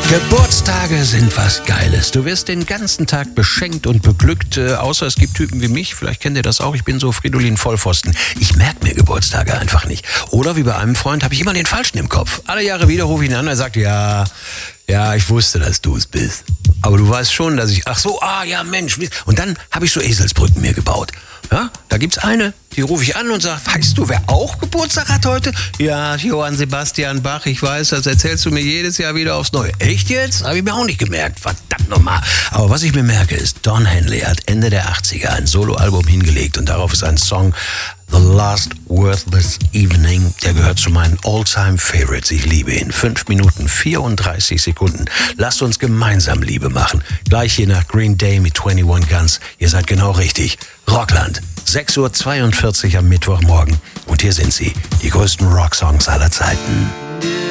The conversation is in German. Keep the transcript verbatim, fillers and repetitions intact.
Geburtstage sind was Geiles. Du wirst den ganzen Tag beschenkt und beglückt, äh, außer es gibt Typen wie mich, vielleicht kennt ihr das auch, ich bin so Fridolin Vollpfosten. Ich merke mir Geburtstage einfach nicht. Oder wie bei einem Freund habe ich immer den Falschen im Kopf. Alle Jahre wieder rufe ich ihn an, er sagt, ja, ja, ich wusste, dass du es bist. Aber du weißt schon, dass ich, ach so, ah ja, Mensch. Und dann habe ich so Eselsbrücken mir gebaut. Ja, da gibt's eine, die rufe ich an und sage, weißt du, wer auch Geburtstag hat heute? Ja, Johann Sebastian Bach, ich weiß, das erzählst du mir jedes Jahr wieder aufs Neue. Echt jetzt? Habe ich mir auch nicht gemerkt, verdammt nochmal. Aber was ich mir merke ist, Don Henley hat Ende der achtziger ein Soloalbum hingelegt und darauf ist ein Song The Last Worthless Evening, der gehört zu meinen All-Time-Favorites. Ich liebe ihn. fünf Minuten vierunddreißig Sekunden. Lasst uns gemeinsam Liebe machen. Gleich hier nach Green Day mit einundzwanzig Guns. Ihr seid genau richtig. Rockland. sechs Uhr zweiundvierzig am Mittwochmorgen. Und hier sind sie, die größten Rocksongs aller Zeiten.